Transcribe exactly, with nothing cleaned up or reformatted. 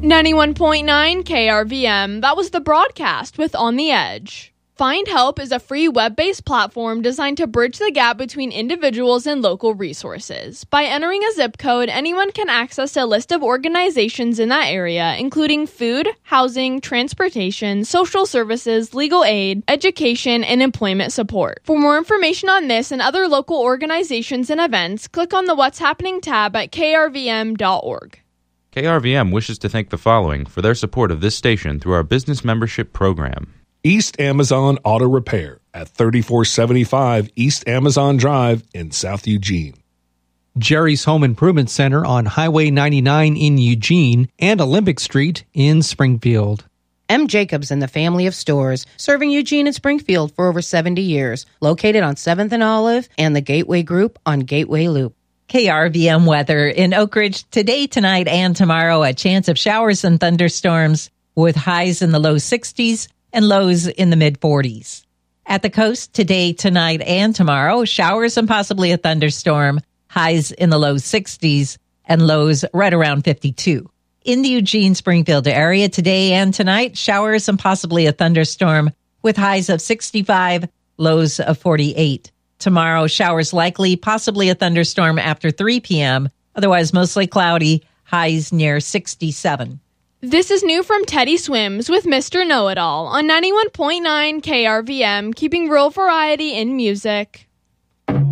ninety-one point nine K R V M, that was the broadcast with On the Edge. Find Help is a free web-based platform designed to bridge the gap between individuals and local resources. By entering a zip code, anyone can access a list of organizations in that area, including food, housing, transportation, social services, legal aid, education, and employment support. For more information on this and other local organizations and events, click on the What's Happening tab at K R V M dot org. K R V M wishes to thank the following for their support of this station through our business membership program. East Amazon Auto Repair at thirty-four seventy-five East Amazon Drive in South Eugene. Jerry's Home Improvement Center on Highway ninety-nine in Eugene and Olympic Street in Springfield. M. Jacobs and the family of stores, serving Eugene and Springfield for over seventy years, located on seventh and Olive and the Gateway Group on Gateway Loop. K R V M weather in Oak Ridge today, tonight, and tomorrow. A chance of showers and thunderstorms with highs in the low sixties and lows in the mid forties. At the coast today, tonight, and tomorrow, showers and possibly a thunderstorm, highs in the low sixties and lows right around fifty-two. In the Eugene, Springfield area today and tonight, showers and possibly a thunderstorm with highs of sixty-five, lows of forty-eight. Tomorrow, showers likely, possibly a thunderstorm after three p.m., otherwise mostly cloudy, highs near sixty-seven. This is new from Teddy Swims with Mister Know-It-All on ninety-one point nine K R V M, keeping real variety in music.